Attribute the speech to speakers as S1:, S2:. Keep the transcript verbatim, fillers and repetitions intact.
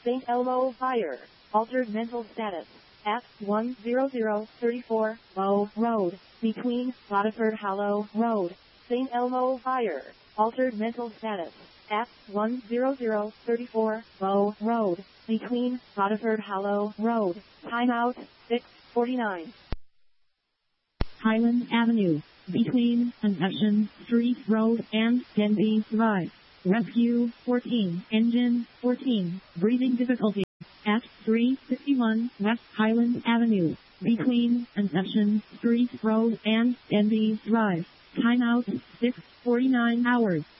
S1: Saint Elmo Fire. Altered mental status. At one hundred thirty-four Bow Road, between Botiford Hollow Road. Saint Elmo Fire. Altered mental status. At one hundred thirty-four Bow Road, between Botiford Hollow Road. Timeout, six forty-nine.
S2: Highland Avenue, between Conception Street Road and Denby Drive. Rescue fourteen, engine fourteen, breathing difficulty. At three fifty-one West Highland Avenue, between Conception Street Road and Denby Drive. Timeout, six forty-nine hours.